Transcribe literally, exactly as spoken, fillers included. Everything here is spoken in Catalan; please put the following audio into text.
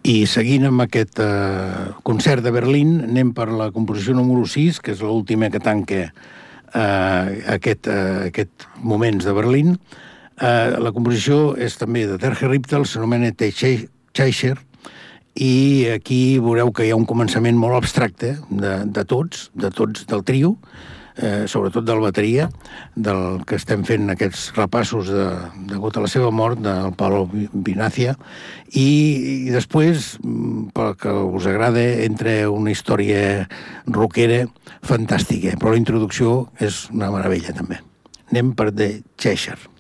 I seguint amb aquest eh, concert de Berlín, anem per la composició número sis, que és l'última que tanca eh, aquest, eh, aquest moments de Berlín. Eh, la composició és també de Terje Riptel, s'anomena Teicher, i aquí veureu que hi ha un començament molt abstracte de, de tots, de tots del trio, eh, sobretot de la bateria, del que estem fent aquests repassos de, degut a la seva mort, del Paolo Vinazia, i, i després, pel que us agrada, entra una història rockera fantàstica, però la introducció és una meravella també. Anem per The Chaser.